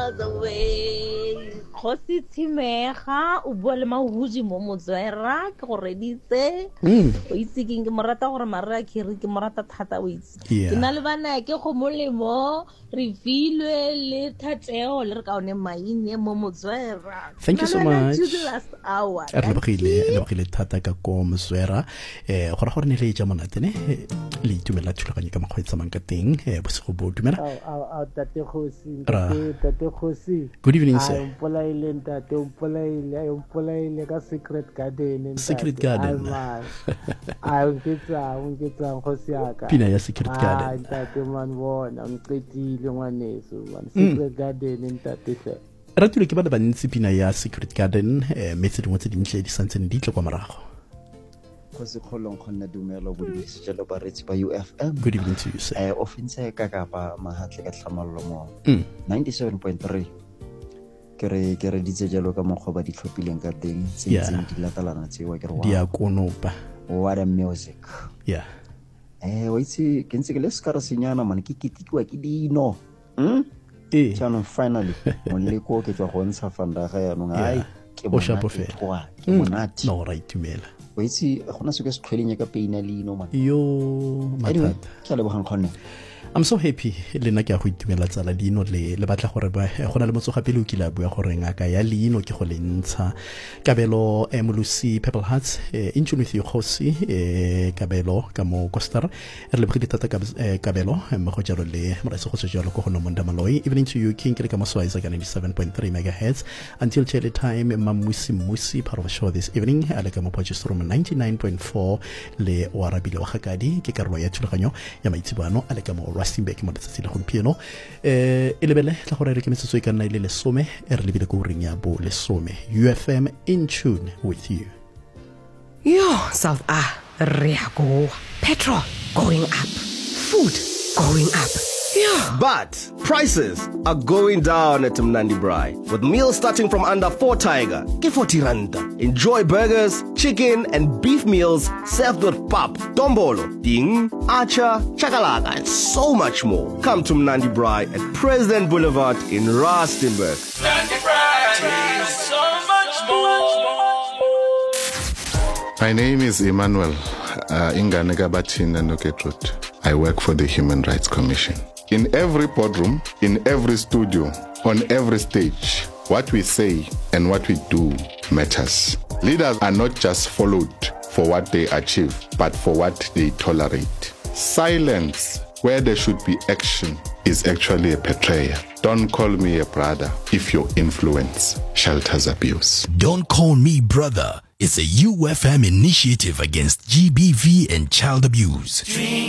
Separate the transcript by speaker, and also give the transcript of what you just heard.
Speaker 1: miles away. Khosi Timega o bua le mahuji mo Motswera ke go reditse o itse ke morata gore marra ke re ke morata thata o itse ke na le bana ke go molemo re filwe le thateo le re ka one maine mo Motswera.
Speaker 2: Thank you so much.
Speaker 1: To the last hour.
Speaker 2: Le bogile thata ka ko Motswera gore gore ne le ja monate ne le itumela thulaganyo ka mokgwetsa mang ka teng bosigo bo dumela
Speaker 3: tate Khosi
Speaker 2: good evening sir
Speaker 3: umpolaile ka Secret Garden unketsang Khosi yaka
Speaker 2: pina ya Secret Garden
Speaker 3: tate man bona mqetile ngwaneso Secret Garden ntate hle
Speaker 2: ratile ke ba ntsi pina ya Secret Garden metse dingwe tse dintle di santsene di tle kwa morago
Speaker 4: Khosi kholong khona dumelo bo di sejelo ba retsi ba UFM.
Speaker 2: Good evening to you sir.
Speaker 4: Offense ka pa mahatle ka tlhamallo mo 97.3 ke re ditse jalo ka mokgwa ba di tlhopileng ka teng tseng di latalana tsewa ke re wa
Speaker 2: dia konopa
Speaker 4: what a music wa itse ke ntse ke le skara senyana man ke kitikiwa ke dino channel finally monle ko ke tswa go ntsha fanda ga ya no ai ke
Speaker 2: bona ke monate no right tumela
Speaker 4: wa itse gona se ke se tlholeng ka peina lino man
Speaker 2: yo mathata
Speaker 4: ke le bogang khone
Speaker 2: I'm so happy le nna ke a go itumela tsala Lino le batla gore ba gona le motsoga pele o kila bua gore ngaka ya Lino ke go lentsha Kabelo Molusi Purple Hearts in tune with you Khosi Kabelo ka mo Costa re le bogile tata Kabelo mo go jalo le mo se go se jalo go no monda maloi evening to you king ke ka mo swaiza ka 97.3 megahertz until chele time musi part of the show this evening ale ka mo purchase room 99.4 le warabile wa gakadi ke karolo ya thulaganyo ya maitsibano ale ka mo Rustenburg mo letsatsi la gompieno e lebele tla gore re ke metsotso e ka nna ile lesome e re lebile go ring ya bo lesome UFM in tune with you.
Speaker 5: Yo South re go petrol going up, food going up. Yeah.
Speaker 6: But prices are going down at Mnandi Braai. With meals starting from under 4 Tiger, ke 40 randa. Enjoy burgers, chicken and beef meals served with pap, dombolo, ding, acha, chakalaka and so much more. Come to Mnandi Braai at President Boulevard in Rustenburg. Mnandi Braai, so much more.
Speaker 7: My name is Emmanuel Inganega Batina Noketrut. I work for the Human Rights Commission. In every boardroom, in every studio, on every stage, what we say and what we do matters. Leaders are not just followed for what they achieve, but for what they tolerate. Silence where there should be action is actually a betrayal. Don't call me a brother if your influence shelters abuse.
Speaker 8: Don't Call Me Brother is a UFM initiative against GBV and child abuse.